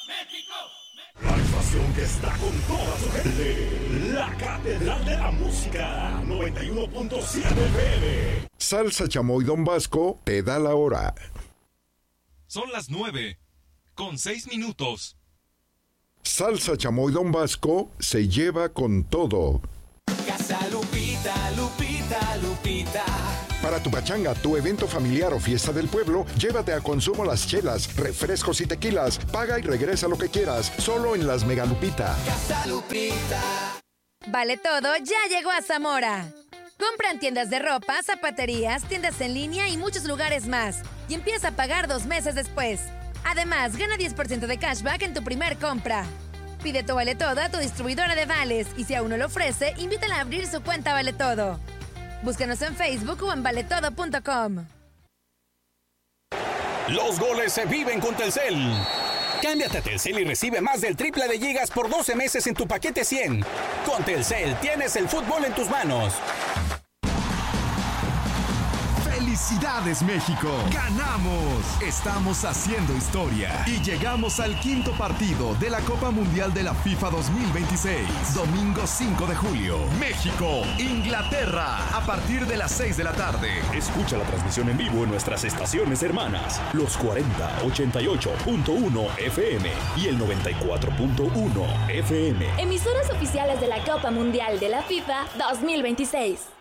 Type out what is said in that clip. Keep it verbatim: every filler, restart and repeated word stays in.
La estación que está con toda su gente. La Catedral de la Música. noventa y uno punto siete F M. Salsa Chamoy Don Vasco te da la hora. Son las nueve, con seis minutos. Salsa Chamoy Don Vasco se lleva con todo. Casa Lupita, Lupita, Lupita. Para tu pachanga, tu evento familiar o fiesta del pueblo, llévate a consumo las chelas, refrescos y tequilas. Paga y regresa lo que quieras, solo en las Mega Lupita. Casa Lupita. Vale Todo ya llegó a Zamora. Compra en tiendas de ropa, zapaterías, tiendas en línea y muchos lugares más. Y empieza a pagar dos meses después. Además, gana diez por ciento de cashback en tu primer compra. Pide tu Vale Todo a tu distribuidora de vales y si aún no lo ofrece, invítala a abrir su cuenta Vale Todo. Búscanos en Facebook o en vale todo punto com. Los goles se viven con Telcel. Cámbiate a Telcel y recibe más del triple de gigas por doce meses en tu paquete cien. Con Telcel tienes el fútbol en tus manos. ¡Felicidades, México! ¡Ganamos! Estamos haciendo historia y llegamos al quinto partido de la Copa Mundial de la FIFA dos mil veintiséis. Domingo cinco de julio. México, Inglaterra. A partir de las seis de la tarde. Escucha la transmisión en vivo en nuestras estaciones hermanas. Los cuarenta, ochenta y ocho punto uno F M y el noventa y cuatro punto uno F M. Emisoras oficiales de la Copa Mundial de la FIFA dos mil veintiséis.